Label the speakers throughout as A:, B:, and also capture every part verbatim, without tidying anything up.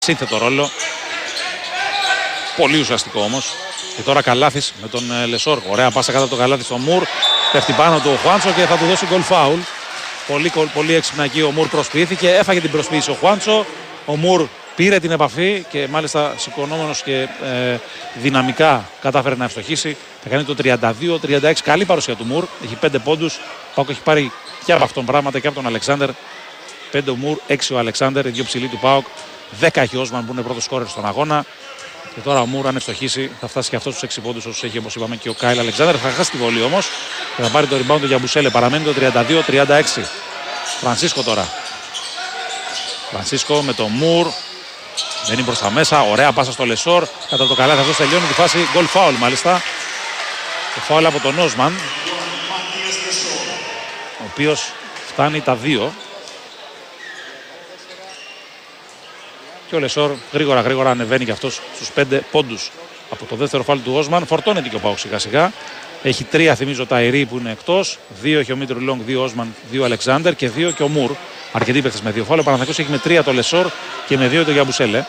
A: σύνθετο ρόλο. Πολύ ουσιαστικό όμως. Και τώρα Καλάθης με τον Λεσόρ. Ωραία πάσα κάτω από τον Καλάθη στο Μουρ. Πέφτει πάνω του ο Χουάντσο και θα του δώσει γκολ φάουλ. Πολύ, πολύ έξυπνα εκεί ο Μουρ προσποιήθηκε. Έφαγε την προσποίηση ο Χουάντσο. Ο Μουρ πήρε την επαφή και μάλιστα σηκωνόμενος και ε, δυναμικά κατάφερε να ευστοχίσει. Θα κάνει το τριάντα δύο τριάντα έξι. Καλή παρουσία του Μουρ. Έχει πέντε πόντους. Πάοκ έχει πάρει και από αυτόν πράγματα και από τον Αλεξάνδερ. πέντε ο Μουρ, έξι ο Αλεξάνδερ. Οι δύο ψηλοί του Πάοκ. δέκα έχει ο Όσμαν που είναι πρώτος σκόρερ στον αγώνα. Και τώρα ο Μουρ, αν ευστοχίσει, θα φτάσει και αυτό στους έξι πόντους όσους έχει, όπως είπαμε, και ο Κάιλ Αλεξάνδερ. Θα χάσει τη βολή όμως και θα πάρει το rebound του Γιαμπουσέλε. Παραμένει το τριάντα δύο τριάντα έξι. Φρανσίσκο τώρα. Φρανσίσκο με τον Μουρ. Μπαίνει προς τα μέσα. Ωραία πάσα στο Λεσόρ. Κατά το Καλάθι αυτό τελειώνει τη φάση. Γκολ φάουλ μάλιστα. Το φάουλ από τον Όσμαν, ο οποίος φτάνει τα δύο. Και ο Λεσόρ γρήγορα γρήγορα ανεβαίνει και αυτός στους πέντε πόντους. Από το δεύτερο φάουλ του Όσμαν φορτώνεται και ο Πάοκ σιγά σιγά. Έχει τρία, θυμίζω, Ταϊρή που είναι εκτός. Δύο έχει ο Μίτρου Λόγκ, δύο Όσμαν, δύο Αλεξάνδερ και δύο και ο Μουρ. Αρκετοί παίκτες με δύο φάουλ. Ο Παναθηναϊκός έχει με τρία το Λεσόρ και με δύο το Γιαμπουσέλε.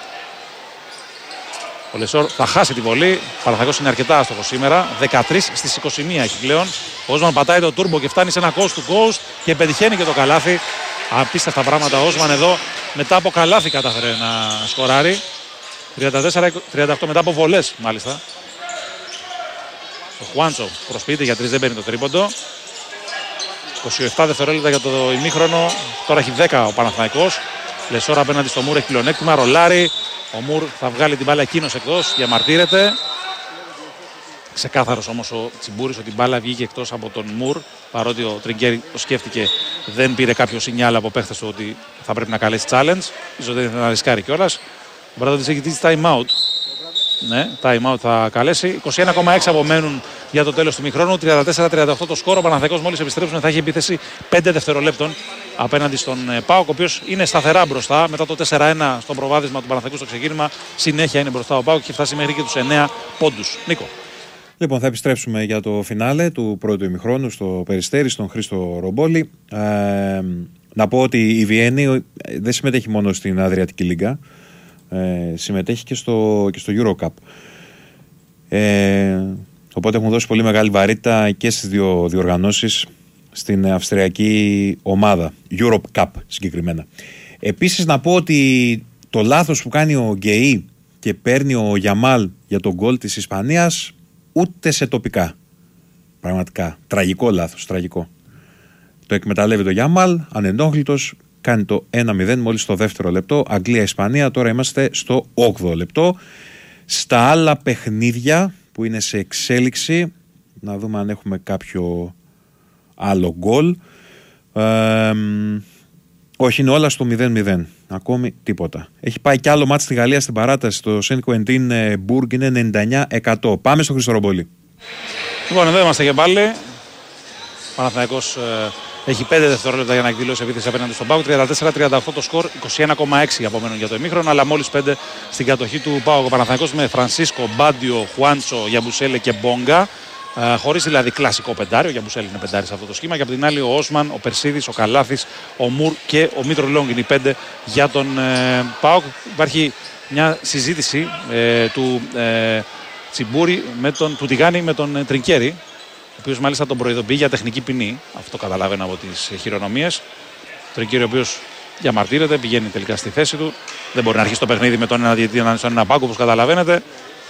A: Ο Λεσόρ θα χάσει τη βολή. Ο Παναθηναϊκός είναι αρκετά άστοχος σήμερα. δεκατρία στις είκοσι μία έχει πλέον. Ο Όσμαν πατάει το τούρμπο και φτάνει σε ένα coast to coast και πετυχαίνει και το καλάθι. Απίστευτα πράγματα. Ο Όσμαν εδώ μετά από καλάθι κατάφερε να σκοράρει. τριάντα τέσσερα τριάντα οκτώ μετά από βολές μάλιστα. Ο Χουάντσο προσποιείται για τρεις, δεν παίρνει το τρίποντο. είκοσι επτά δευτερόλεπτα για το ημίχρονο. Τώρα έχει δέκα ο Παναθηναϊκός. Λεσόρ απέναντι στο Μουρ έχει πλεονέκτημα. Ρολάρι. Ο Μουρ θα βγάλει την μπάλα εκείνος εκτός. Διαμαρτύρεται. Ξεκάθαρος όμως ο Τσιμπούρης ότι η μπάλα βγήκε εκτός από τον Μουρ. Παρότι ο Τριγκέρι το σκέφτηκε, δεν πήρε κάποιο σινιάλ από παίχτες του ότι θα πρέπει να καλέσει challenge. Ίσως δεν ήθελε να ρισκάρει κιόλας. Ο Μπράδοβιτς έχει ζητήσει time out. Ναι, time out θα καλέσει. είκοσι ένα κόμμα έξι απομένουν για το τέλος του μηχρόνου. τριάντα τέσσερα τριάντα οκτώ το σκόρο. Ο Παναθηναϊκός μόλις επιστρέψουν θα έχει επίθεση πέντε δευτερολέπτων απέναντι στον Πάοκ, ο οποίος είναι σταθερά μπροστά. Μετά το τέσσερα ένα στο προβάδισμα του Παναθηναϊκού στο ξεκίνημα, συνέχεια είναι μπροστά ο Πάοκ και έχει φτάσει μέχρι και τους εννέα πόντους. Νίκο.
B: Λοιπόν, θα επιστρέψουμε για το φινάλε του πρώτου ημιχρόνου στο Περιστέρι, στον Χρήστο Ρομπόλη. Ε, να πω ότι η Βιέννη δεν συμμετέχει μόνο στην Αδριατική Λίγκα, ε, συμμετέχει και στο, και στο Euro Cup. Ε, οπότε έχουν δώσει πολύ μεγάλη βαρύτητα και στις δύο διοργανώσεις στην αυστριακή ομάδα, Europe Cup συγκεκριμένα. Επίσης να πω ότι το λάθος που κάνει ο Γκεϊ και παίρνει ο Γιαμάλ για τον γκολ της Ισπανίας, ούτε σε τοπικά. Πραγματικά. Τραγικό λάθος. Τραγικό. Το εκμεταλλεύει το Γιαμάλ, ανενόχλητος, κάνει το ένα μηδέν μόλις στο δεύτερο λεπτό. Αγγλία-Ισπανία, τώρα είμαστε στο όγδοο λεπτό. Στα άλλα παιχνίδια που είναι σε εξέλιξη, να δούμε αν έχουμε κάποιο άλλο γκολ. Ε, όχι, είναι όλα στο μηδέν μηδέν. Ακόμη τίποτα. Έχει πάει κι άλλο μάτς στη Γαλλία στην παράταση. Το Σεντ Κουεντίν Μπουργκ είναι ενενήντα εννέα εκατό. Πάμε στο Χρήστο Ρομπόλη.
A: Λοιπόν, εδώ είμαστε και πάλι. Ο Παναθηναϊκός ε, έχει πέντε δευτερόλεπτα για να εκδηλώσει επίθεση απέναντι στον Πάοκ. τριάντα τέσσερα τριάντα οκτώ το σκορ. είκοσι ένα κόμμα έξι απομένουν για το ημίχρονο, αλλά μόλις πέντε στην κατοχή του Πάοκ. Ο Παναθηναϊκός με Φρανσίσκο, Μπάντιο, Χουάντσο, Γιαμπουσέλε και Μπόγκα. Uh, χωρίς δηλαδή κλασικό πεντάρι, ο Γιαμπουσέλη είναι πεντάρι σε αυτό το σχήμα. Και από την άλλη ο Όσμαν, ο Περσίδης, ο Καλάθης, ο Μουρ και ο Μίτρο Λόγκ είναι οι πέντε για τον uh, ΠΑΟΚ. Υπάρχει μια συζήτηση uh, του uh, Τσιμπούρη με τον, του Τιγάνη με τον uh, Τρινκέρι, ο οποίος μάλιστα τον προειδοποιεί για τεχνική ποινή. Αυτό καταλαβαίνω από τις χειρονομίες. Ο Τρινκέρι, ο οποίος διαμαρτύρεται, πηγαίνει τελικά στη θέση του. Δεν μπορεί να αρχίσει το παιχνίδι με τον ένα διαιτητή εναντίον στον ένα ΠΑΟΚ, όπως καταλαβαίνετε.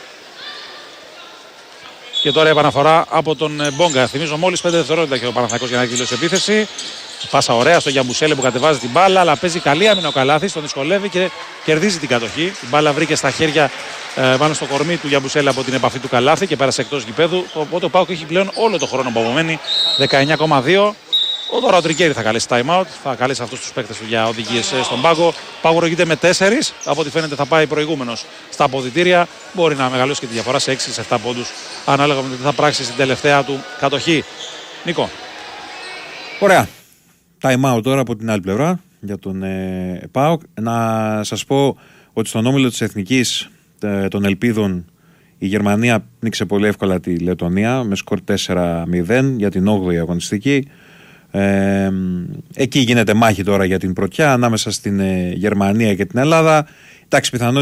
A: Και τώρα η επαναφορά από τον Μπόγκα. Θυμίζω μόλις πέντε δευτερόλεπτα και ο Παναθηναϊκός για να εκδηλώσει επίθεση. Πάσα ωραία στο Γιαμπουσέλε που κατεβάζει την μπάλα, αλλά παίζει καλή άμυνα ο Καλάθης, τον δυσκολεύει και κερδίζει την κατοχή. Η μπάλα βρήκε στα χέρια ε, πάνω στο κορμί του Γιαμπουσέλε από την επαφή του Καλάθη και πέρασε εκτός γηπέδου. Οπότε ο ΠΑΟΚ έχει πλέον όλο το χρόνο που απομένει, δεκαεννέα κόμμα δύο. Ο τώρα ο Τρικέρι θα καλέσει time out, θα καλέσει αυτούς τους παίκτες του για οδηγίες στον πάγκο. Πάγκο προηγείται με τέσσερις, από ό,τι φαίνεται θα πάει προηγούμενος στα αποδυτήρια. Μπορεί να μεγαλώσει και τη διαφορά σε έξι επτά πόντους, ανάλογα με το τι θα πράξει στην τελευταία του κατοχή. Νίκο.
B: Ωραία. Time out τώρα από την άλλη πλευρά για τον ε, ΠΑΟΚ. Να σας πω ότι στον όμιλο της Εθνικής ε, των Ελπίδων η Γερμανία νίξε πολύ εύκολα τη Λετωνία με σκορ τέσσερα μηδέν για την όγδοη αγωνιστική. Ε, εκεί γίνεται μάχη τώρα για την πρωτιά ανάμεσα στην ε, Γερμανία και την Ελλάδα. Εντάξει, πιθανόν